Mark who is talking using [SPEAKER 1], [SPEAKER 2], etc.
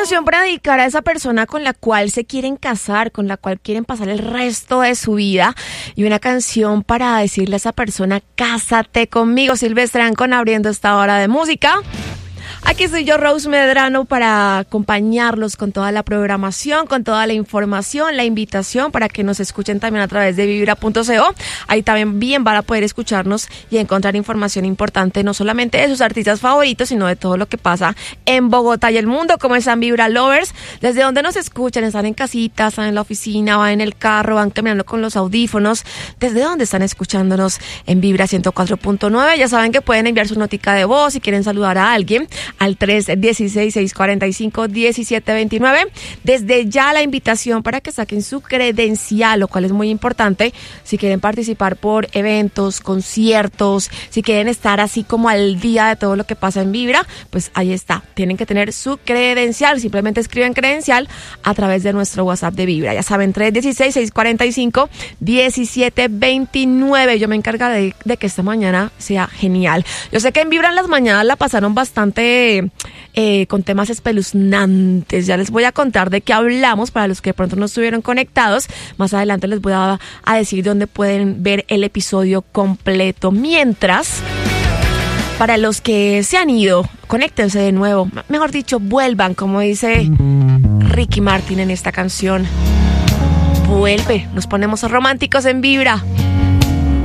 [SPEAKER 1] canción para dedicar a esa persona con la cual se quieren casar, con la cual quieren pasar el resto de su vida. Y una canción para decirle a esa persona, cásate conmigo. Silvestre con abriendo esta hora de música. Aquí soy yo, Rose Medrano, para acompañarlos con toda la programación, con toda la información, la invitación para que nos escuchen también a través de vibra.co. Ahí también bien van a poder escucharnos y encontrar información importante, no solamente de sus artistas favoritos, sino de todo lo que pasa en Bogotá y el mundo. ¿Cómo están, Vibra Lovers? ¿Desde dónde nos escuchan? ¿Están en casita, están en la oficina, van en el carro, van caminando con los audífonos? ¿Desde dónde están escuchándonos en Vibra 104.9? Ya saben que pueden enviar su notica de voz si quieren saludar a alguien al 316-645-1729. Desde ya la invitación para que saquen su credencial, lo cual es muy importante si quieren participar por eventos, conciertos, si quieren estar así como al día de todo lo que pasa en Vibra, pues ahí está, tienen que tener su credencial, simplemente escriben credencial a través de nuestro WhatsApp de Vibra, ya saben, 316-645-1729. Yo me encargaré de que esta mañana sea genial. Yo sé que en Vibra en las mañanas la pasaron bastante con temas espeluznantes. Ya les voy a contar de qué hablamos para los que de pronto no estuvieron conectados. Más adelante les voy a decir dónde pueden ver el episodio completo. Mientras, para los que se han ido, conéctense de nuevo. Mejor dicho, vuelvan, como dice Ricky Martin en esta canción. Vuelve, nos ponemos románticos en Vibra.